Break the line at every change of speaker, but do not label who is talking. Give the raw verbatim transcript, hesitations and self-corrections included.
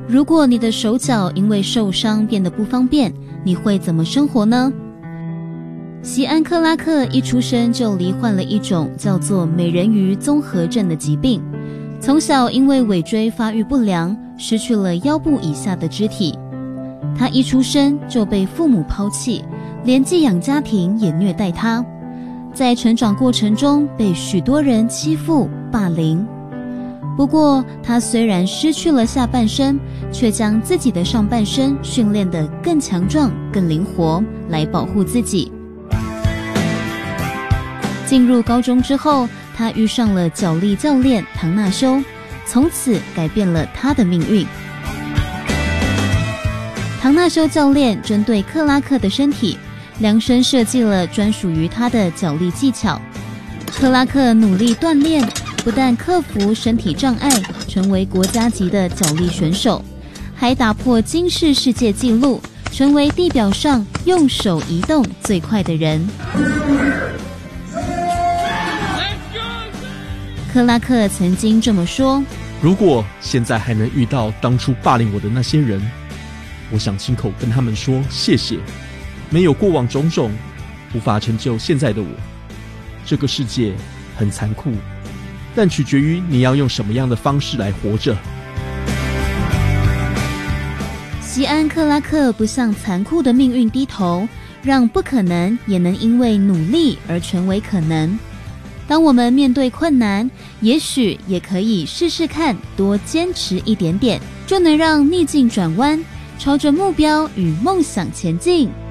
如果你的手脚因为受伤变得不方便，你会怎么生活呢？席安·克拉克一出生就罹患了一种叫做美人鱼综合症的疾病，从小因为尾椎发育不良，失去了腰部以下的肢体。他一出生就被父母抛弃，连寄养家庭也虐待他，在成长过程中被许多人欺负霸凌。不过他虽然失去了下半身，却将自己的上半身训练得更强壮更灵活，来保护自己。进入高中之后，他遇上了角力教练唐纳修，从此改变了他的命运。唐纳修教练针对克拉克的身体量身设计了专属于他的角力技巧。克拉克努力锻炼，不但克服身体障碍，成为国家级的角力选手，还打破金氏世界纪录，成为地表上用手移动最快的人。克拉克曾经这么说：
如果现在还能遇到当初霸凌我的那些人，我想亲口跟他们说谢谢，没有过往种种，无法成就现在的我。这个世界很残酷，但取决于你要用什么样的方式来活着。
席安·克拉克不向残酷的命运低头，让不可能也能因为努力而成为可能。当我们面对困难，也许也可以试试看，多坚持一点点，就能让逆境转弯，朝着目标与梦想前进。